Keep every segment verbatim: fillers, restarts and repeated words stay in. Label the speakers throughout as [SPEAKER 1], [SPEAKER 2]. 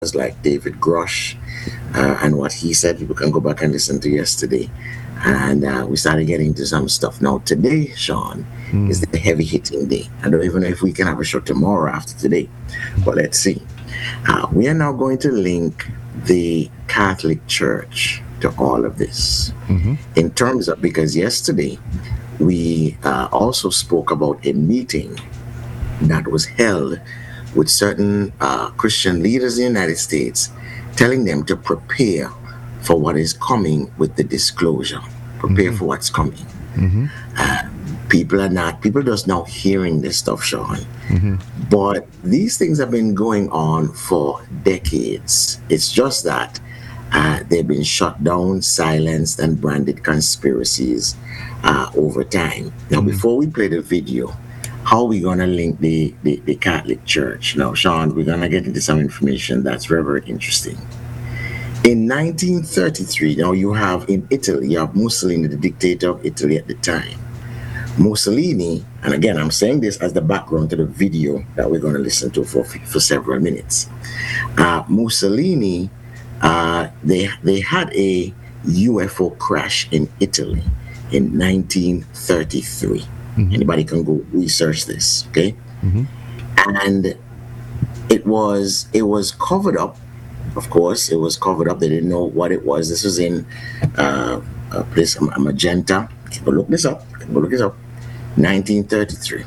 [SPEAKER 1] like David Grush uh, and what he said. People can go back and listen to yesterday. And uh, we started getting into some stuff. Now, today, Sean, is
[SPEAKER 2] Mm.
[SPEAKER 1] the heavy hitting day. I don't even know if we can have a show tomorrow after today, but let's see. Uh, we are now going to link the Catholic Church to all of this
[SPEAKER 2] Mm-hmm.
[SPEAKER 1] in terms of because yesterday we uh, also spoke about a meeting that was held with certain uh, Christian leaders in the United States, telling them to prepare for what is coming with the disclosure. Prepare
[SPEAKER 2] Mm-hmm.
[SPEAKER 1] for what's coming.
[SPEAKER 2] Mm-hmm.
[SPEAKER 1] People are not, people just now hearing this stuff, Sean.
[SPEAKER 2] Mm-hmm.
[SPEAKER 1] But these things have been going on for decades. It's just that uh, they've been shut down, silenced, and branded conspiracies uh, over time. Now,
[SPEAKER 2] Mm-hmm.
[SPEAKER 1] before we play the video, how are we going to link the, the, the Catholic Church? Now, Sean, we're going to get into some information that's very, very interesting. In nineteen thirty-three, now you have in Italy, you have Mussolini, the dictator of Italy at the time. Mussolini, and again, I'm saying this as the background to the video that we're going to listen to for, for several minutes. Uh, Mussolini, uh, they, they had a U F O crash in Italy in nineteen thirty-three.
[SPEAKER 2] Mm-hmm.
[SPEAKER 1] Anybody can go research this, okay?
[SPEAKER 2] Mm-hmm.
[SPEAKER 1] And it was it was covered up. Of course, it was covered up. They didn't know what it was. This was in uh, a place, a Magenta. Go look this up. Go look this up. nineteen thirty-three.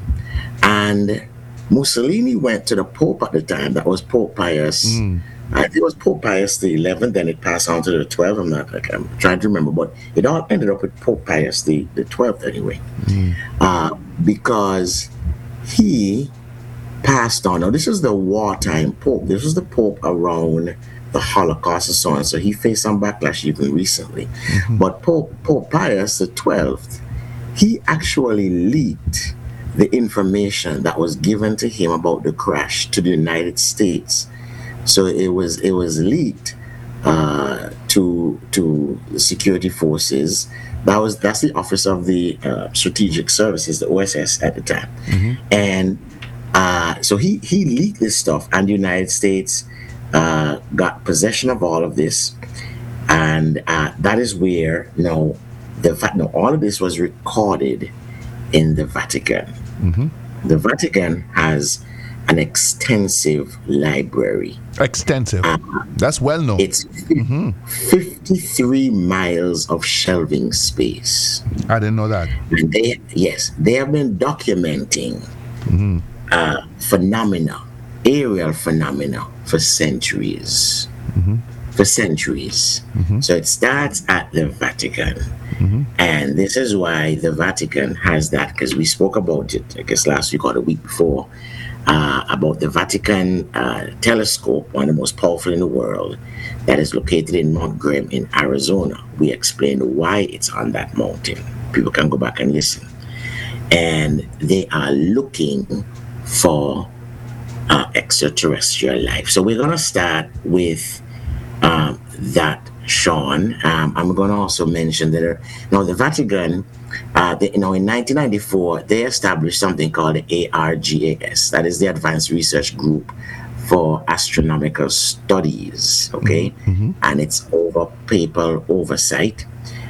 [SPEAKER 1] And Mussolini went to the Pope at the time. That was Pope Pius.
[SPEAKER 2] Mm.
[SPEAKER 1] I think it was Pope Pius the eleventh. Then it passed on to the twelfth. I'm not. Like, I'm trying to remember, but it all ended up with Pope Pius the the twelfth anyway,
[SPEAKER 2] Mm.
[SPEAKER 1] uh, because he passed on. Now, this is the wartime Pope. This was the Pope around the Holocaust and so on. So he faced some backlash even recently.
[SPEAKER 2] Mm-hmm.
[SPEAKER 1] But Pope Pope Pius the twelfth, he actually leaked the information that was given to him about the crash to the United States. So it was it was leaked uh, to to the security forces. That was that's the Office of the uh, Strategic Services, the O S S at the time,
[SPEAKER 2] Mm-hmm.
[SPEAKER 1] and uh, so he he leaked this stuff, and the United States uh, got possession of all of this, and uh, that is where no the fact no all of this was recorded in the Vatican.
[SPEAKER 2] Mm-hmm.
[SPEAKER 1] The Vatican has an extensive library.
[SPEAKER 2] Extensive.
[SPEAKER 1] Uh,
[SPEAKER 2] That's well known.
[SPEAKER 1] it's
[SPEAKER 2] Mm-hmm.
[SPEAKER 1] fifty-three miles of shelving space.
[SPEAKER 2] I didn't know that.
[SPEAKER 1] And they, yes, they have been documenting
[SPEAKER 2] Mm-hmm.
[SPEAKER 1] uh, phenomena, aerial phenomena, for centuries.
[SPEAKER 2] Mm-hmm.
[SPEAKER 1] For centuries.
[SPEAKER 2] Mm-hmm.
[SPEAKER 1] So it starts at the Vatican.
[SPEAKER 2] Mm-hmm.
[SPEAKER 1] And this is why the Vatican has that, because we spoke about it, I guess, last week or the week before, uh, about the Vatican uh, telescope, one of the most powerful in the world, that is located in Mount Graham in Arizona. We explained why it's on that mountain. People can go back and listen. And they are looking for uh, extraterrestrial life. So we're going to start with um, that, Sean. Um, I'm going to also mention that uh, now the Vatican, uh, they, you know, in nineteen ninety-four, they established something called the ARGAS. That is the Advanced Research Group for Astronomical Studies. Okay,
[SPEAKER 2] Mm-hmm.
[SPEAKER 1] and it's over papal oversight,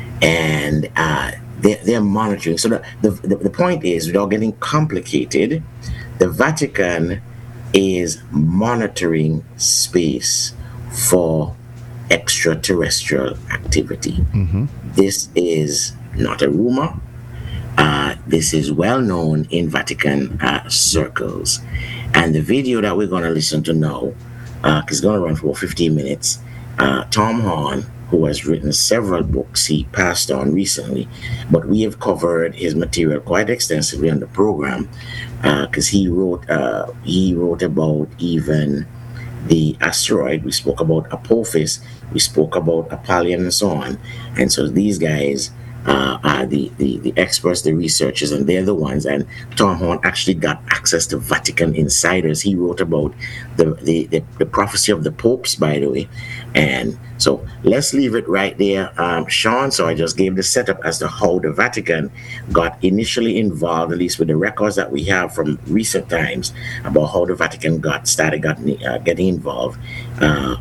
[SPEAKER 1] and uh, they, they're monitoring. So the, the the the point is, without getting complicated, the Vatican is monitoring space for extraterrestrial activity.
[SPEAKER 2] Mm-hmm.
[SPEAKER 1] This is not a rumor. Uh, this is well known in Vatican uh, circles. And the video that we're going to listen to now, uh, is going to run for about fifteen minutes. Uh, Tom Horn, who has written several books, he passed on recently, but we have covered his material quite extensively on the program, because uh, he wrote uh, he wrote about even the asteroid. We spoke about Apophis, we spoke about Apollyon, and so on. And so these guys uh, are the, the, the experts, the researchers, and they're the ones. And Tom Horn actually got access to Vatican insiders. He wrote about the, the, the, the prophecy of the popes, by the way. And so let's leave it right there, um, Sean. So I just gave the setup as to how the Vatican got initially involved, at least with the records that we have from recent times, about how the Vatican got started got, uh, getting involved uh,